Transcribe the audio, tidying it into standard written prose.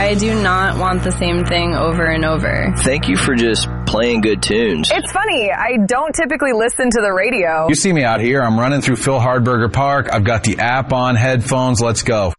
I do not want the same thing over and over. Thank you for just playing good tunes. It's funny, I don't typically listen to the radio. You see me out here, I'm running through Phil Hardberger Park. I've got the app on, headphones, let's go.